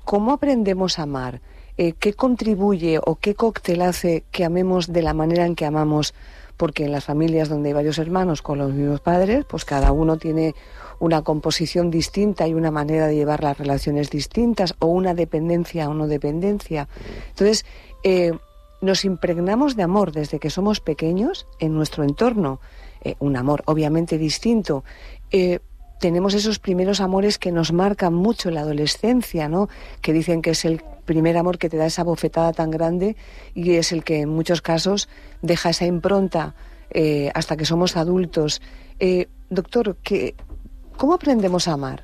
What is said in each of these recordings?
¿cómo aprendemos a amar? ¿Qué contribuye o qué cóctel hace que amemos de la manera en que amamos? Porque en las familias donde hay varios hermanos con los mismos padres, pues cada uno tiene una composición distinta y una manera de llevar las relaciones distintas, o una dependencia o no dependencia. Entonces, nos impregnamos de amor desde que somos pequeños en nuestro entorno, un amor obviamente distinto. Tenemos esos primeros amores que nos marcan mucho en la adolescencia, ¿no? Que dicen que es el primer amor que te da esa bofetada tan grande y es el que en muchos casos deja esa impronta hasta que somos adultos. Doctor, ¿cómo aprendemos a amar?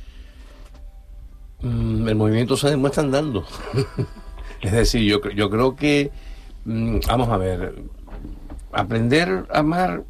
El movimiento se demuestra andando. Es decir, yo creo que, vamos a ver, aprender a amar,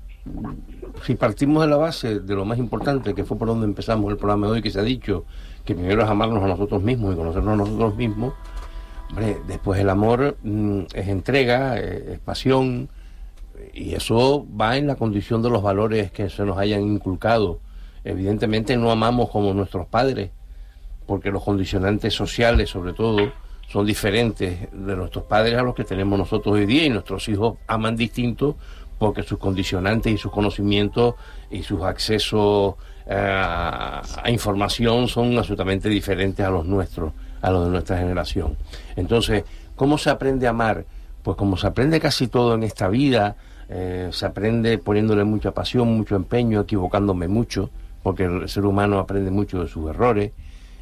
si partimos de la base de lo más importante, que fue por donde empezamos el programa de hoy, que se ha dicho que primero es amarnos a nosotros mismos y conocernos a nosotros mismos, hombre, después el amor es entrega, es pasión, y eso va en la condición de los valores que se nos hayan inculcado. Evidentemente no amamos como nuestros padres, porque los condicionantes sociales, sobre todo, son diferentes de nuestros padres a los que tenemos nosotros hoy día, y nuestros hijos aman distinto porque sus condicionantes y sus conocimientos y sus accesos a información son absolutamente diferentes a los nuestros, a los de nuestra generación. Entonces, ¿cómo se aprende a amar? Pues como se aprende casi todo en esta vida, se aprende poniéndole mucha pasión, mucho empeño, equivocándome mucho, porque el ser humano aprende mucho de sus errores.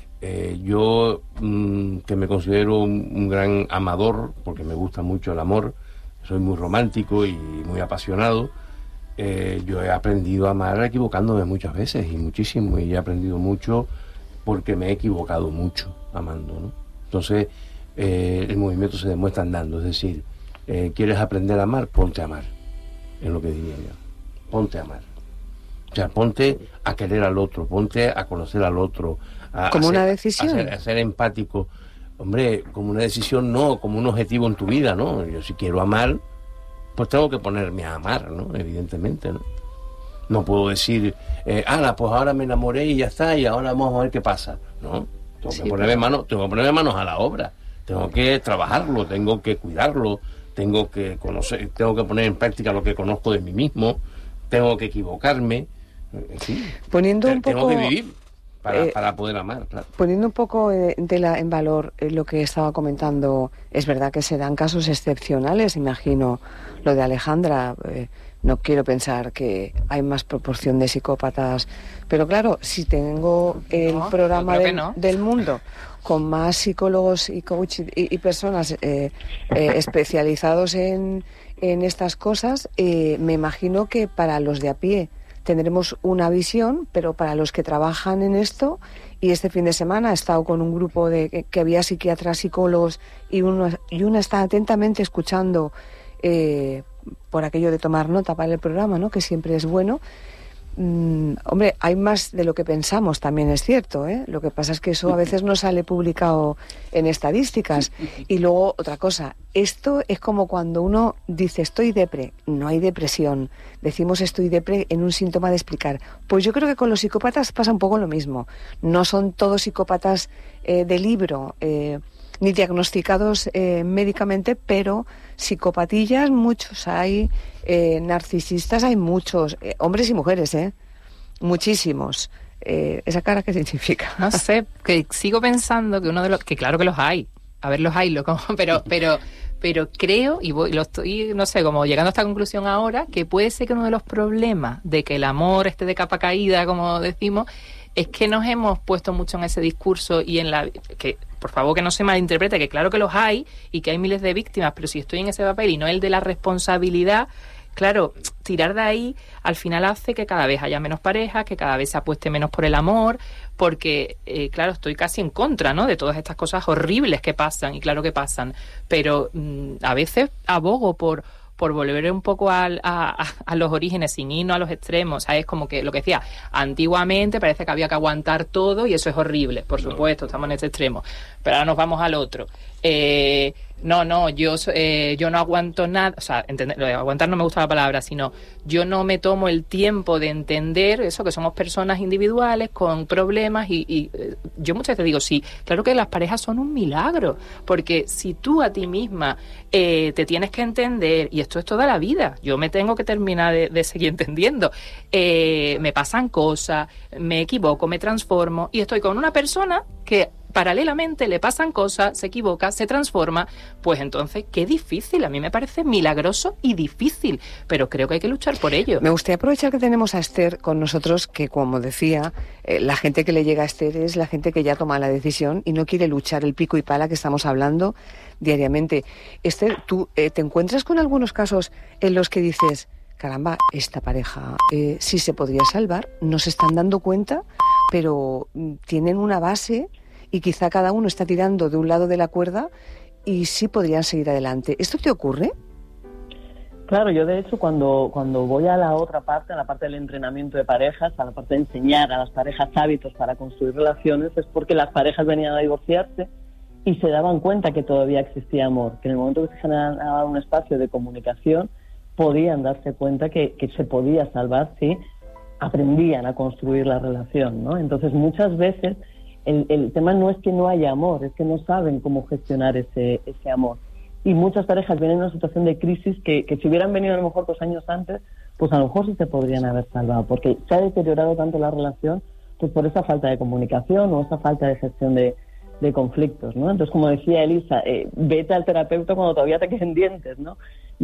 Yo, que me considero un gran amador, porque me gusta mucho el amor, soy muy romántico y muy apasionado, yo he aprendido a amar equivocándome muchas veces, y muchísimo, y he aprendido mucho porque me he equivocado mucho amando, ¿no? Entonces, el movimiento se demuestra andando, es decir, ¿quieres aprender a amar? Ponte a amar, es lo que diría yo. Ponte a amar. O sea, ponte a querer al otro, ponte a conocer al otro. ¿Como una decisión? A ser empático. Hombre, como una decisión no, como un objetivo en tu vida, ¿no? Yo si quiero amar, pues tengo que ponerme a amar, ¿no? Evidentemente, ¿no? No puedo decir, pues ahora me enamoré y ya está, y ahora vamos a ver qué pasa. No, tengo que ponerme manos a la obra, tengo que trabajarlo, tengo que cuidarlo, tengo que conocer, tengo que poner en práctica lo que conozco de mí mismo, tengo que equivocarme, en fin, tengo que vivir para poder amar, claro. Poniendo un poco en valor lo que estaba comentando, es verdad que se dan casos excepcionales, imagino lo de Alejandra, no quiero pensar que hay más proporción de psicópatas, pero claro, si tengo el programa del mundo con más psicólogos y coaches y personas especializados en estas cosas, me imagino que para los de a pie tendremos una visión, pero para los que trabajan en esto, y este fin de semana he estado con un grupo que había psiquiatras, psicólogos, y una está atentamente escuchando por aquello de tomar nota para el programa, ¿no? Que siempre es bueno. Hombre, hay más de lo que pensamos, también es cierto, ¿eh? Lo que pasa es que eso a veces no sale publicado en estadísticas. Y luego, otra cosa, esto es como cuando uno dice estoy depre, no hay depresión. Decimos estoy depre en un síntoma de explicar. Pues yo creo que con los psicópatas pasa un poco lo mismo. No son todos psicópatas de libro, ni diagnosticados médicamente, pero psicopatillas muchos hay, narcisistas hay muchos, hombres y mujeres, muchísimos. ¿Esa cara qué significa? No sé, que sigo pensando que uno de los, que claro que los hay, a ver, los hay, pero creo, y lo estoy, no sé, como llegando a esta conclusión ahora, que puede ser que uno de los problemas de que el amor esté de capa caída, como decimos, es que nos hemos puesto mucho en ese discurso y en la... que por favor que no se malinterprete, que claro que los hay y que hay miles de víctimas, pero si estoy en ese papel y no el de la responsabilidad, claro, tirar de ahí al final hace que cada vez haya menos parejas, que cada vez se apueste menos por el amor, porque, claro, estoy casi en contra, ¿no?, de todas estas cosas horribles que pasan, y claro que pasan, pero a veces abogo por volver un poco a los orígenes sin irnos a los extremos. ¿Sabes? Como que lo que decía, antiguamente parece que había que aguantar todo y eso es horrible, por supuesto, estamos en este extremo, pero ahora nos vamos al otro. No, yo no aguanto nada, o sea, aguantar no me gusta la palabra, sino yo no me tomo el tiempo de entender eso, que somos personas individuales con problemas y yo muchas veces digo, sí, claro que las parejas son un milagro, porque si tú a ti misma te tienes que entender, y esto es toda la vida, yo me tengo que terminar de seguir entendiendo, me pasan cosas, me equivoco, me transformo, y estoy con una persona que paralelamente le pasan cosas, se equivoca, se transforma, pues entonces qué difícil, a mí me parece milagroso y difícil, pero creo que hay que luchar por ello. Me gustaría aprovechar que tenemos a Esther con nosotros, que como decía, la gente que le llega a Esther es la gente que ya toma la decisión y no quiere luchar el pico y pala que estamos hablando diariamente. Esther, ¿tú te encuentras con algunos casos en los que dices, caramba, esta pareja sí se podría salvar, no se están dando cuenta, pero tienen una base y quizá cada uno está tirando de un lado de la cuerda y sí podrían seguir adelante? ¿Esto te ocurre? Claro, yo de hecho cuando voy a la otra parte, a la parte del entrenamiento de parejas, a la parte de enseñar a las parejas hábitos para construir relaciones, es porque las parejas venían a divorciarse y se daban cuenta que todavía existía amor, que en el momento que se generaba un espacio de comunicación podían darse cuenta que se podía salvar si aprendían a construir la relación, ¿no? Entonces muchas veces el tema no es que no haya amor, es que no saben cómo gestionar ese amor. Y muchas parejas vienen en una situación de crisis que si hubieran venido a lo mejor 2 años antes, pues a lo mejor sí se podrían haber salvado, porque se ha deteriorado tanto la relación pues por esa falta de comunicación o esa falta de gestión de conflictos, ¿no? Entonces, como decía Elisa, vete al terapeuta cuando todavía te queden dientes, ¿no?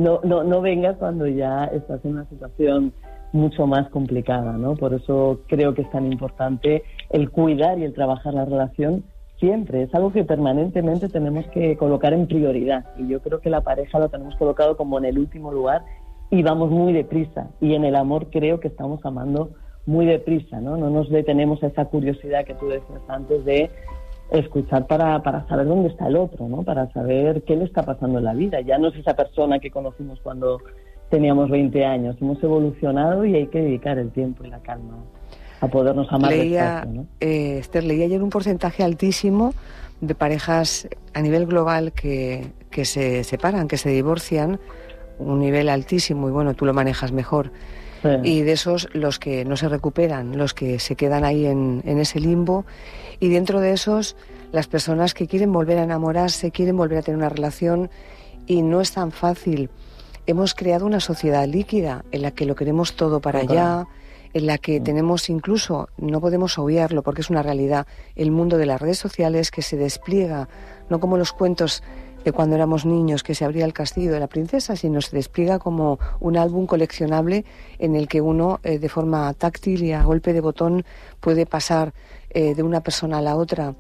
No vengas cuando ya estás en una situación mucho más complicada, ¿no? Por eso creo que es tan importante el cuidar y el trabajar la relación siempre. Es algo que permanentemente tenemos que colocar en prioridad. Y yo creo que la pareja lo tenemos colocado como en el último lugar y vamos muy deprisa. Y en el amor creo que estamos amando muy deprisa, ¿no? No nos detenemos a esa curiosidad que tú decías antes de escuchar para saber dónde está el otro, ¿no? Para saber qué le está pasando en la vida. Ya no es esa persona que conocimos cuando teníamos 20 años. Hemos evolucionado y hay que dedicar el tiempo y la calma a podernos amar despacio, ¿no? Esther, leí ayer un porcentaje altísimo de parejas a nivel global que se separan, que se divorcian, un nivel altísimo, y bueno, tú lo manejas mejor. Sí. Y de esos, los que no se recuperan, los que se quedan ahí en ese limbo, y dentro de esos, las personas que quieren volver a enamorarse, quieren volver a tener una relación, y no es tan fácil. Hemos creado una sociedad líquida en la que lo queremos todo para allá, en la que tenemos incluso, no podemos obviarlo porque es una realidad, el mundo de las redes sociales que se despliega, no como los cuentos de cuando éramos niños, que se abría el castillo de la princesa, sino se despliega como un álbum coleccionable en el que uno, de forma táctil y a golpe de botón, puede pasar de una persona a la otra.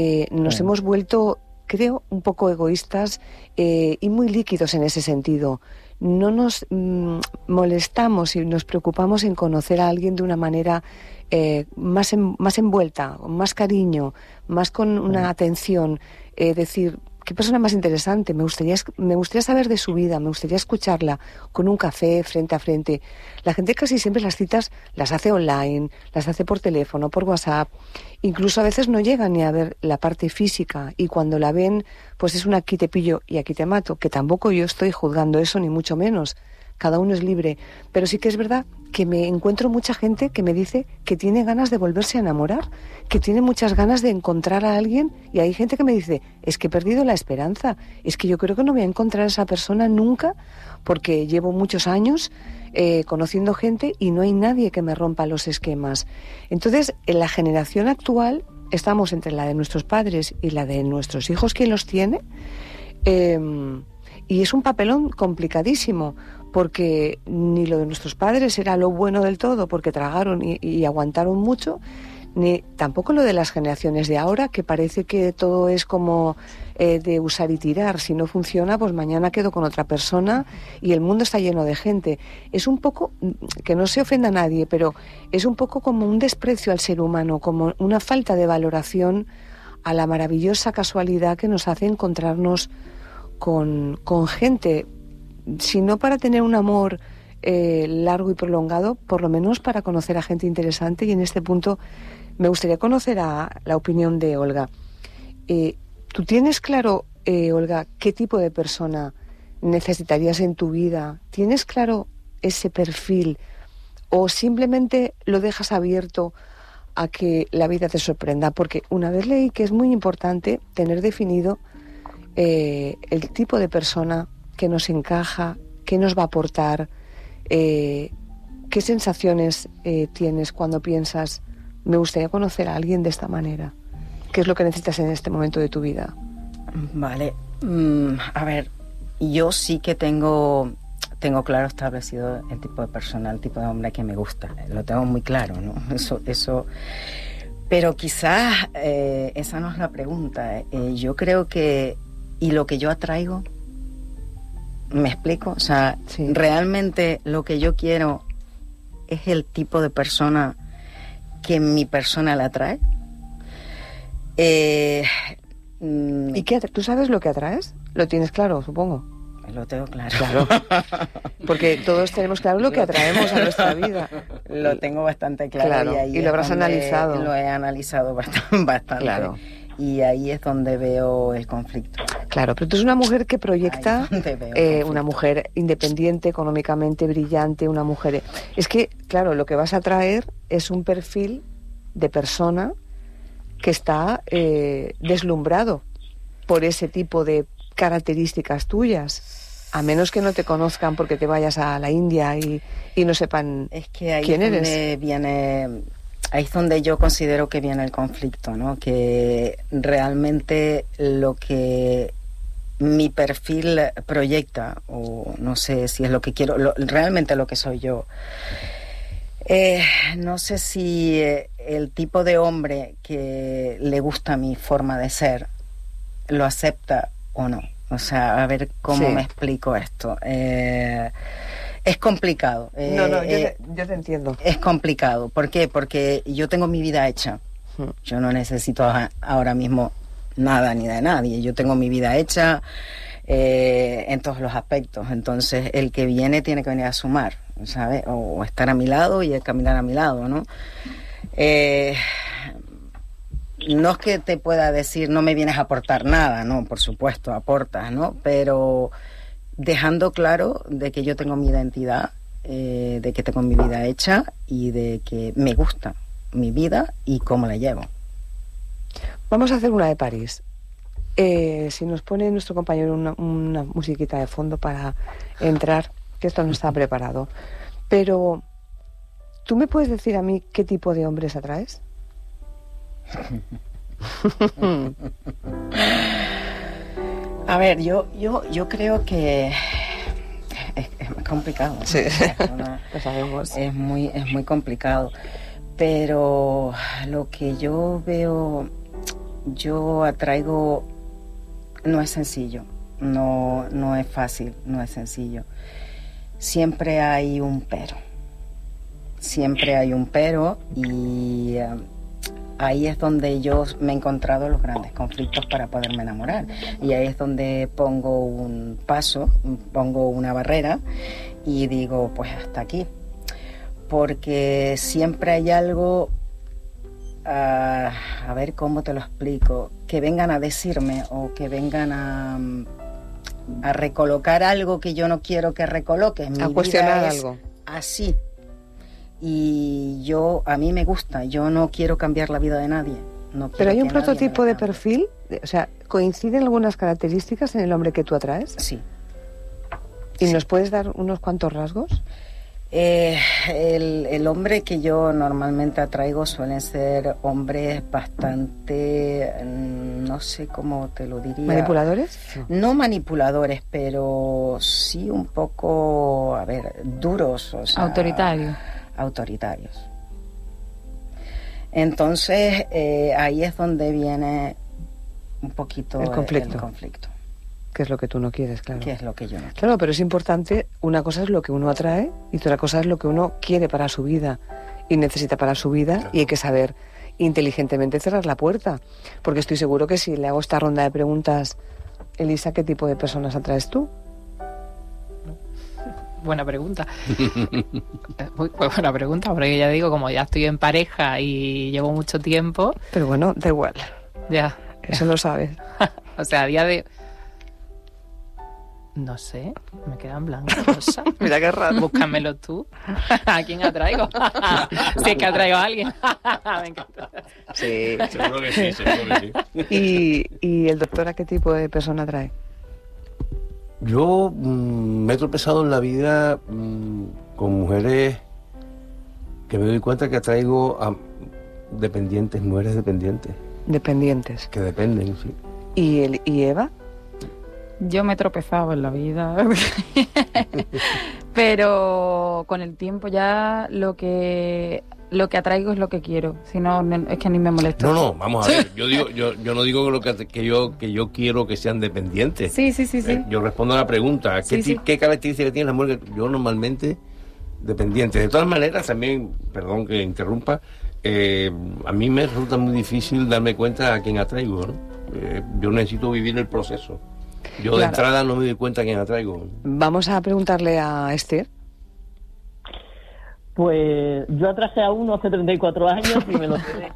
Nos hemos vuelto, creo, un poco egoístas y muy líquidos en ese sentido. No nos molestamos y nos preocupamos en conocer a alguien de una manera más envuelta, con más cariño, más con una atención, decir, qué persona más interesante, me gustaría saber de su vida, me gustaría escucharla con un café frente a frente. La gente casi siempre las citas las hace online, las hace por teléfono, por WhatsApp, incluso a veces no llegan ni a ver la parte física, y cuando la ven, pues es un aquí te pillo y aquí te mato, que tampoco yo estoy juzgando eso, ni mucho menos. Cada uno es libre, pero sí que es verdad que me encuentro mucha gente que me dice que tiene ganas de volverse a enamorar, que tiene muchas ganas de encontrar a alguien, y hay gente que me dice, es que he perdido la esperanza, es que yo creo que no voy a encontrar a esa persona nunca, porque llevo muchos años conociendo gente y no hay nadie que me rompa los esquemas. Entonces, en la generación actual, estamos entre la de nuestros padres y la de nuestros hijos, quien los tiene, y es un papelón complicadísimo, porque ni lo de nuestros padres era lo bueno del todo, porque tragaron y aguantaron mucho, ni tampoco lo de las generaciones de ahora, que parece que todo es como de usar y tirar. Si no funciona, pues mañana quedo con otra persona y el mundo está lleno de gente. Es un poco, que no se ofenda a nadie, pero es un poco como un desprecio al ser humano, como una falta de valoración a la maravillosa casualidad que nos hace encontrarnos con gente, si no para tener un amor largo y prolongado, por lo menos para conocer a gente interesante. Y en este punto me gustaría conocer la opinión de Olga. ¿Tú tienes claro Olga, qué tipo de persona necesitarías en tu vida? ¿Tienes claro ese perfil o simplemente lo dejas abierto a que la vida te sorprenda? Porque una vez leí que es muy importante tener definido el tipo de persona que nos encaja, qué nos va a aportar, qué sensaciones tienes cuando piensas, me gustaría conocer a alguien de esta manera. ¿Qué es lo que necesitas en este momento de tu vida? Vale, a ver, yo sí que tengo claro establecido el tipo de persona, el tipo de hombre que me gusta. Lo tengo muy claro, ¿no? Eso. Pero quizás esa no es la pregunta. Yo creo que... ¿Y lo que yo atraigo? ¿Me explico? O sea, sí. Realmente lo que yo quiero es el tipo de persona que mi persona la atrae. ¿Y tú sabes lo que atraes? ¿Lo tienes claro, supongo? Lo tengo claro. Claro. Porque todos tenemos claro lo que atraemos a nuestra vida. Lo tengo bastante claro. Claro. Y, ahí ¿Y lo habrás analizado? Lo he analizado bastante. Claro. Y ahí es donde veo el conflicto. Claro, pero tú eres una mujer que proyecta, una mujer independiente, económicamente brillante, una mujer... Es que, claro, lo que vas a traer es un perfil de persona que está deslumbrado por ese tipo de características tuyas, a menos que no te conozcan porque te vayas a la India y no sepan es que ahí quién es eres. Donde viene, ahí es donde yo considero que viene el conflicto, ¿no? Que realmente lo que mi perfil proyecta, o no sé si es lo que quiero, realmente lo que soy yo. No sé si el tipo de hombre que le gusta mi forma de ser lo acepta o no. O sea, a ver cómo Sí. me explico esto. Es complicado. No, yo te entiendo. Es complicado. ¿Por qué? Porque yo tengo mi vida hecha. Yo no necesito ahora mismo nada ni de nadie. Yo tengo mi vida hecha en todos los aspectos. Entonces, el que viene tiene que venir a sumar, ¿sabes? O estar a mi lado y caminar a mi lado, ¿no? No es que te pueda decir, no me vienes a aportar nada, no, por supuesto, aportas, ¿no? Pero dejando claro de que yo tengo mi identidad, de que tengo mi vida hecha y de que me gusta mi vida y cómo la llevo. Vamos a hacer una de París. Si nos pone nuestro compañero una musiquita de fondo para entrar, que esto no está preparado. Pero, ¿tú me puedes decir a mí qué tipo de hombres atraes? A ver, yo creo que es complicado, ¿no? Sí, lo sabemos. Es muy complicado. Pero lo que yo veo, yo atraigo, no es sencillo, no es fácil, no es sencillo. Siempre hay un pero. Siempre hay un pero y ahí es donde yo me he encontrado los grandes conflictos para poderme enamorar. Y ahí es donde pongo un paso, pongo una barrera y digo, pues hasta aquí. Porque siempre hay algo, a ver cómo te lo explico, que vengan a decirme o que vengan a recolocar algo que yo no quiero que recoloque. A cuestionar algo. Así. Y a mí me gusta, yo no quiero cambiar la vida de nadie. No. Pero hay un prototipo de perfil, o sea, ¿coinciden algunas características en el hombre que tú atraes? Sí. ¿Y nos puedes dar unos cuantos rasgos? El hombre que yo normalmente atraigo suelen ser hombres bastante, no sé cómo te lo diría. ¿Manipuladores? No manipuladores, pero sí un poco, a ver, duros. O sea, autoritarios. Entonces, ahí es donde viene un poquito el conflicto. ¿Qué es lo que tú no quieres, claro? ¿Qué es lo que yo no quiero? Claro, pero es importante, una cosa es lo que uno atrae y otra cosa es lo que uno quiere para su vida y necesita para su vida, claro. Y hay que saber inteligentemente cerrar la puerta, porque estoy seguro que si le hago esta ronda de preguntas, Elisa, ¿qué tipo de personas atraes tú? Buena pregunta. Muy buena pregunta, porque ya digo, como ya estoy en pareja y llevo mucho tiempo... Pero bueno, da igual. Ya. Eso lo sabes. O sea, a día de... No sé, me quedan blancas, Rosa. Mira qué raro. Búscamelo tú. ¿A quién atraigo? Si es que atraigo a alguien. Me encanta. Sí. Seguro que sí. ¿Y el doctor a qué tipo de persona atrae? Yo me he tropezado en la vida con mujeres que me doy cuenta que atraigo a dependientes, mujeres dependientes. Dependientes. Que dependen, sí. ¿Y Eva? Yo me he tropezado en la vida, pero con el tiempo ya lo que atraigo es lo que quiero. Si no, es que ni me molesto. No, vamos a ver. Yo no digo que yo quiero que sean dependientes. Sí. Yo respondo a la pregunta. ¿Qué características tiene la mujer? Yo normalmente dependiente. De todas maneras, también, perdón que interrumpa, a mí me resulta muy difícil darme cuenta a quién atraigo, ¿no? Yo necesito vivir el proceso. Yo de entrada no me doy cuenta a quién atraigo. Vamos a preguntarle a Esther. Pues yo atraje a uno hace 34 años y me lo quedé.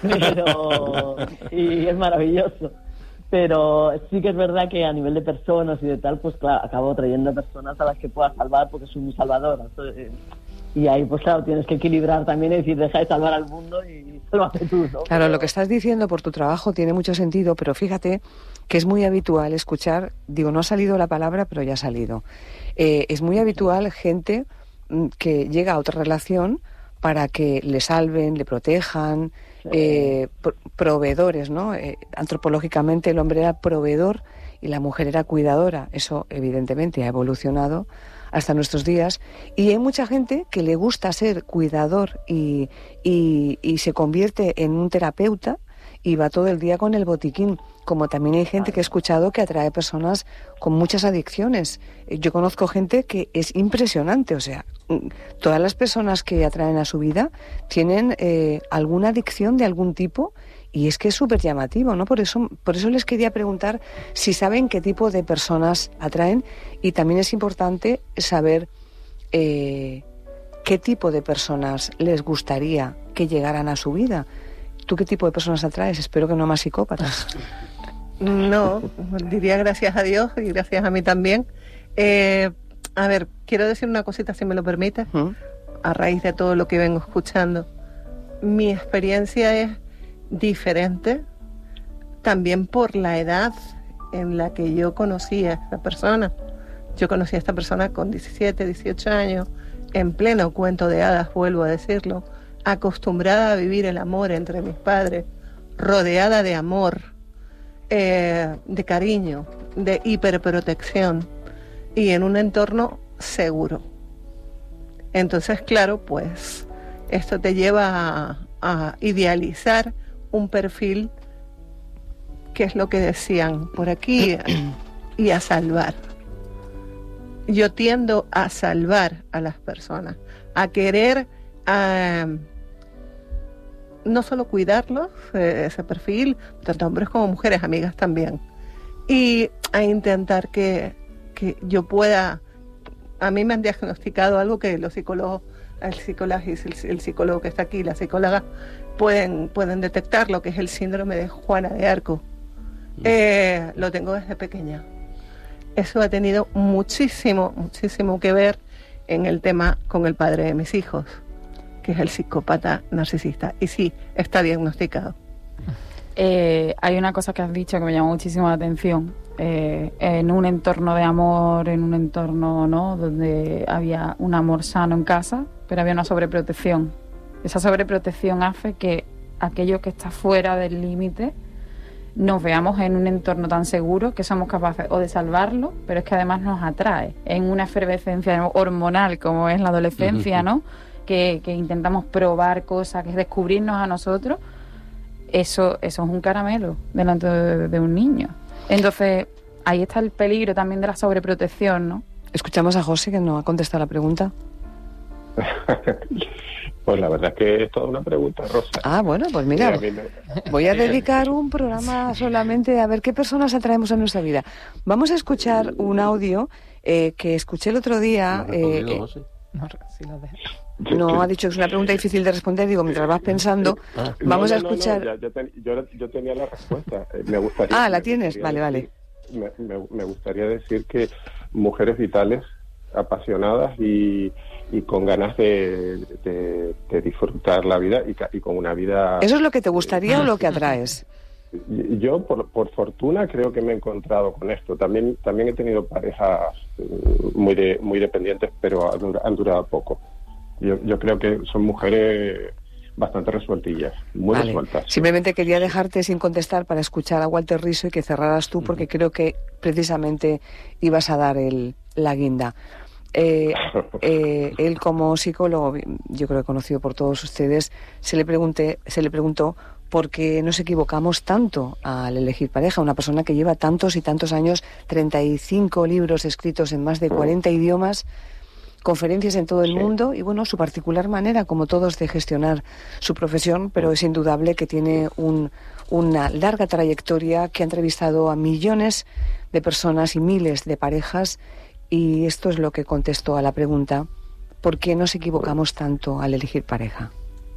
Y es maravilloso. Pero sí que es verdad que a nivel de personas y de tal, pues claro, acabo trayendo personas a las que pueda salvar porque son muy salvadoras. Y ahí, pues claro, tienes que equilibrar también y decir, deja de salvar al mundo y sálvate tú, ¿no? Claro, lo que estás diciendo por tu trabajo tiene mucho sentido, pero fíjate que es muy habitual escuchar, digo, no ha salido la palabra, pero ya ha salido. Es muy habitual gente que llega a otra relación para que le salven, le protejan, proveedores, ¿no? Antropológicamente el hombre era proveedor y la mujer era cuidadora. Eso evidentemente ha evolucionado hasta nuestros días, y hay mucha gente que le gusta ser cuidador y se convierte en un terapeuta y va todo el día con el botiquín, como también hay gente que he escuchado que atrae personas con muchas adicciones. Yo conozco gente que es impresionante, o sea, todas las personas que atraen a su vida tienen alguna adicción de algún tipo. Y es que es súper llamativo, ¿no? Por eso les quería preguntar si saben qué tipo de personas atraen, y también es importante saber qué tipo de personas les gustaría que llegaran a su vida. ¿Tú qué tipo de personas atraes? Espero que no más psicópatas. No, diría gracias a Dios y gracias a mí también. A ver, quiero decir una cosita, si me lo permite, a raíz de todo lo que vengo escuchando. Mi experiencia es diferente también por la edad en la que yo conocí a esta persona. Yo conocí a esta persona con 17, 18 años, en pleno cuento de hadas, vuelvo a decirlo, acostumbrada a vivir el amor entre mis padres, rodeada de amor, de cariño, de hiperprotección y en un entorno seguro. Entonces, claro, pues esto te lleva a idealizar un perfil, que es lo que decían por aquí, y a salvar. Yo tiendo a salvar a las personas, a querer no solo cuidarlos, ese perfil, tanto hombres como mujeres, amigas también, y a intentar que yo pueda. A mí me han diagnosticado algo que los psicólogos, el psicólogo que está aquí, la psicóloga, pueden detectar, lo que es el síndrome de Juana de Arco. Lo tengo desde pequeña. Eso ha tenido muchísimo que ver en el tema con el padre de mis hijos, que es el psicópata narcisista. Y sí, está diagnosticado. Hay una cosa que has dicho que me llamó muchísimo la atención. En un entorno de amor, en un entorno, ¿no?, donde había un amor sano en casa, pero había una sobreprotección. Esa sobreprotección hace que aquello que está fuera del límite nos veamos en un entorno tan seguro que somos capaces o de salvarlo, pero es que además nos atrae en una efervescencia hormonal como es la adolescencia, ¿no? Que intentamos probar cosas, que es descubrirnos a nosotros. Eso es un caramelo delante de un niño. Entonces, ahí está el peligro también de la sobreprotección, ¿no? Escuchamos a José, que no ha contestado la pregunta. Pues la verdad es que es toda una pregunta, Rosa. Ah, bueno, pues mira, voy a dedicar un programa solamente a ver qué personas atraemos a nuestra vida. Vamos a escuchar un audio que escuché el otro día. No, ha dicho que es una pregunta difícil de responder. Digo, mientras vas pensando, vamos a escuchar. Yo tenía la respuesta. Me gustaría. ¿la tienes? Vale. Me gustaría decir que mujeres vitales, apasionadas y con ganas de disfrutar la vida y con una vida... ¿Eso es lo que te gustaría o lo que atraes? Yo, por fortuna, creo que me he encontrado con esto. También he tenido parejas muy dependientes, pero han durado poco. Yo creo que son mujeres bastante resueltillas, muy resueltas. Simplemente quería dejarte sin contestar para escuchar a Walter Riso y que cerraras tú, porque creo que precisamente ibas a dar la guinda. Él, como psicólogo, yo creo que conocido por todos ustedes, se le preguntó por qué nos equivocamos tanto al elegir pareja. Una persona que lleva tantos y tantos años, 35 libros escritos en más de 40 idiomas, conferencias en todo el mundo y, bueno, su particular manera, como todos, de gestionar su profesión, pero es indudable que tiene una larga trayectoria, que ha entrevistado a millones de personas y miles de parejas, y esto es lo que contestó a la pregunta: ¿por qué nos equivocamos tanto al elegir pareja?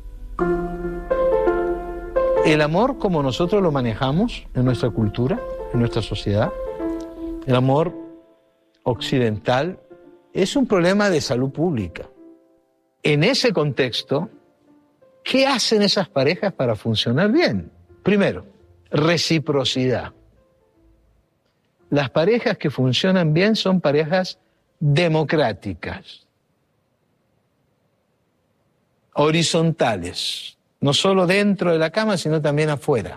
El amor, como nosotros lo manejamos en nuestra cultura, en nuestra sociedad, el amor occidental, es un problema de salud pública. En ese contexto, ¿qué hacen esas parejas para funcionar bien? Primero, reciprocidad. Las parejas que funcionan bien son parejas democráticas, horizontales, no solo dentro de la cama, sino también afuera.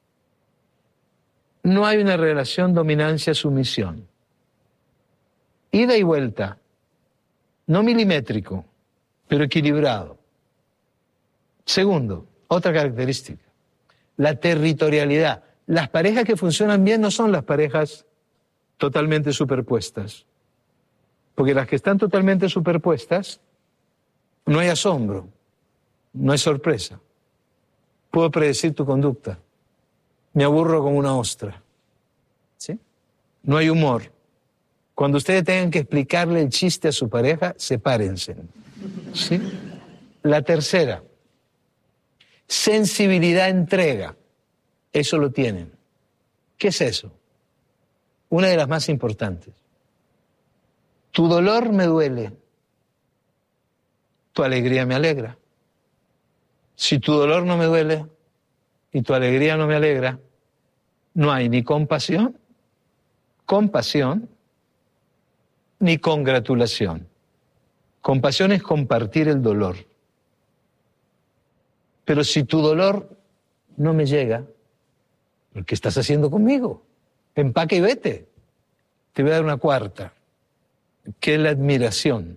No hay una relación dominancia-sumisión. Ida y vuelta, no milimétrico, pero equilibrado. Segundo, otra característica, la territorialidad. Las parejas que funcionan bien no son las parejas totalmente superpuestas, porque las que están totalmente superpuestas, no hay asombro, no hay sorpresa. Puedo predecir tu conducta. Me aburro como una ostra. ¿Sí? No hay humor. Cuando ustedes tengan que explicarle el chiste a su pareja, sepárense. ¿Sí? La tercera, sensibilidad, entrega. Eso lo tienen. ¿Qué es eso? Una de las más importantes. Tu dolor me duele, tu alegría me alegra. Si tu dolor no me duele y tu alegría no me alegra, no hay ni compasión, ni congratulación. Compasión es compartir el dolor. Pero si tu dolor no me llega, ¿qué estás haciendo conmigo? Empaca y vete. Te voy a dar una cuarta, que es la admiración.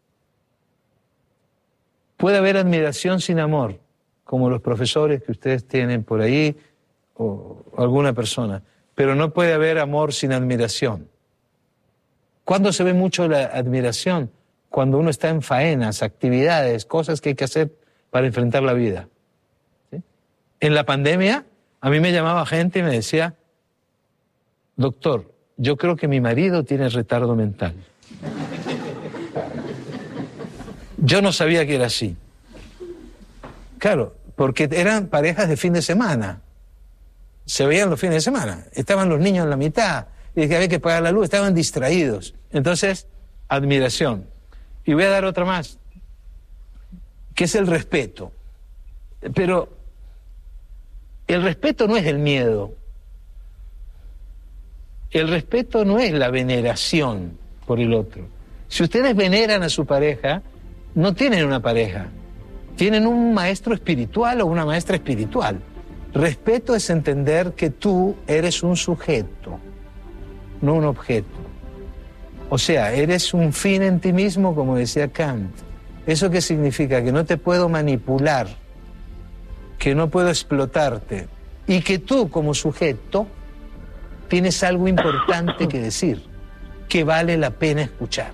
Puede haber admiración sin amor, como los profesores que ustedes tienen por ahí, o alguna persona, pero no puede haber amor sin admiración. ¿Cuándo se ve mucho la admiración? Cuando uno está en faenas, actividades, cosas que hay que hacer para enfrentar la vida. ¿Sí? En la pandemia, a mí me llamaba gente y me decía: doctor, yo creo que mi marido tiene retardo mental. Yo no sabía que era así. Claro, porque eran parejas de fin de semana. Se veían los fines de semana. Estaban los niños en la mitad. Y había que pagar la luz. Estaban distraídos. Entonces, admiración. Y voy a dar otra más, que es el respeto. Pero el respeto no es el miedo. El respeto no es la veneración por el otro. Si ustedes veneran a su pareja, no tienen una pareja. Tienen un maestro espiritual o una maestra espiritual. Respeto es entender que tú eres un sujeto, no un objeto. O sea, eres un fin en ti mismo, como decía Kant. ¿Eso qué significa? Que no te puedo manipular, que no puedo explotarte, y que tú, como sujeto, tienes algo importante que decir, que vale la pena escuchar.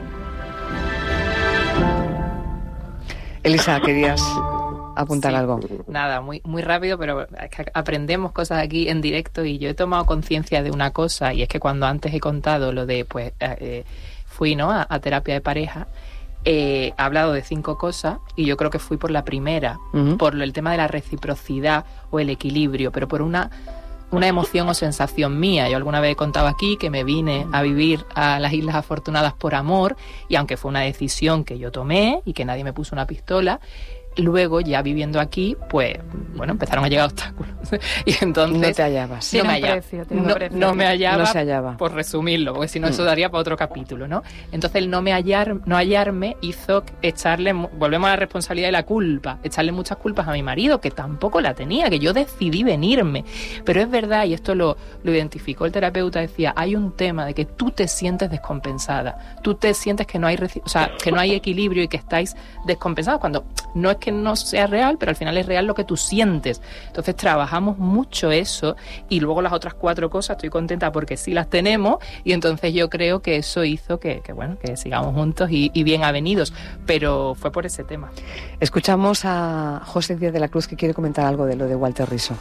Elisa, querías apuntar algo. Nada, muy rápido, pero es que aprendemos cosas aquí en directo y yo he tomado conciencia de una cosa, y es que cuando antes he contado lo de, pues, fui, ¿no?, a terapia de pareja, he hablado de 5 cosas y yo creo que fui por la primera, por el tema de la reciprocidad o el equilibrio, pero por una una emoción o sensación mía. Yo alguna vez he contado aquí que me vine a vivir a las Islas Afortunadas por amor, y aunque fue una decisión que yo tomé y que nadie me puso una pistola, luego ya viviendo aquí, pues bueno, empezaron a llegar obstáculos y entonces no te hallabas. No me hallaba, no se hallaba. Por resumirlo, porque si no eso daría para otro capítulo, ¿no? Entonces el no hallarme hizo volvemos a la responsabilidad y la culpa, echarle muchas culpas a mi marido, que tampoco la tenía, que yo decidí venirme. Pero es verdad, y esto lo identificó el terapeuta, decía, hay un tema de que tú te sientes descompensada, tú te sientes que no hay que no hay equilibrio y que estáis descompensados, cuando no es que no sea real, pero al final es real lo que tú sientes. Entonces trabajamos mucho eso, y luego las otras 4 cosas estoy contenta porque sí las tenemos, y entonces yo creo que eso hizo que sigamos juntos y bien avenidos, pero fue por ese tema. Escuchamos a José Díaz de la Cruz, que quiere comentar algo de lo de Walter Riso.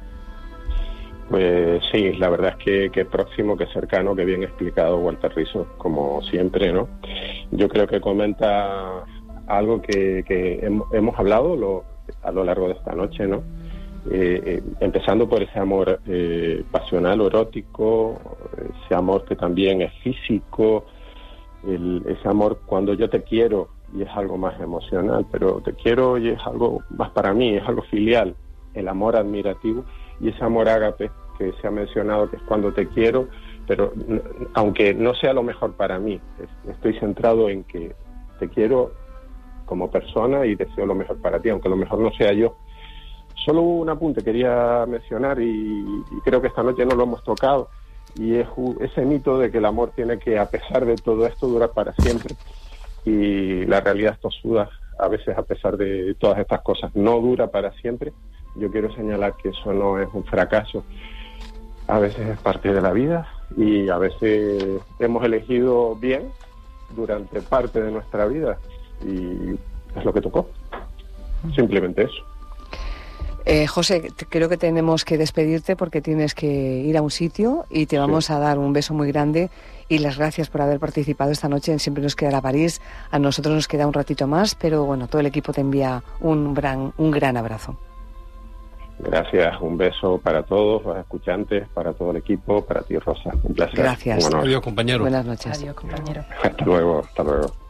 Pues sí, la verdad es que próximo, que cercano, que bien explicado Walter Riso, como siempre, ¿no? Yo creo que comenta algo que hemos hablado a lo largo de esta noche, ¿no? Empezando por ese amor pasional o erótico, ese amor que también es físico, ese amor cuando yo te quiero, y es algo más emocional, pero te quiero y es algo más para mí, es algo filial, el amor admirativo, y ese amor ágape que se ha mencionado, que es cuando te quiero, pero aunque no sea lo mejor para mí, estoy centrado en que te quiero como persona y deseo lo mejor para ti, aunque lo mejor no sea yo. Solo un apunte quería mencionar, y creo que esta noche no lo hemos tocado, y es ese mito de que el amor tiene que, a pesar de todo esto, durar para siempre, y la realidad es tosuda. A veces, a pesar de todas estas cosas, no dura para siempre. Yo quiero señalar que eso no es un fracaso, a veces es parte de la vida, y a veces hemos elegido bien durante parte de nuestra vida, y es lo que tocó, simplemente eso. José, creo que tenemos que despedirte porque tienes que ir a un sitio, y te vamos a dar un beso muy grande y las gracias por haber participado esta noche en Siempre nos quedará París. A nosotros nos queda un ratito más, pero bueno, todo el equipo te envía un gran abrazo. Gracias, un beso para todos los escuchantes, para todo el equipo, para ti, Rosa. Un placer. Gracias. Adiós, compañero. Buenas noches. Adiós, compañero. Hasta luego.